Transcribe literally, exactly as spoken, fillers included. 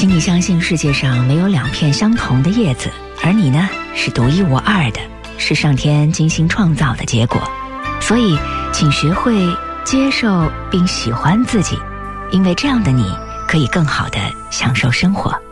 请你相信世界上没有两片相同的叶子，而你呢，是独一无二的，是上天精心创造的结果。所以请学会接受并喜欢自己，因为这样的你可以更好地享受生活。